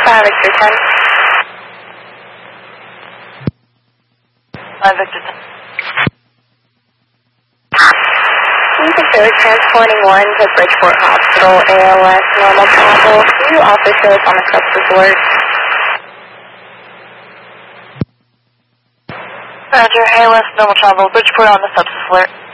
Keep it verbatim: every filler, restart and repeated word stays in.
five Victor ten. five Victor ten. Victor is transporting one to Bridgeport Hospital, A L S, normal travel. Can you also show us on the substance alert? Roger, A L S, normal travel, Bridgeport on the substance alert.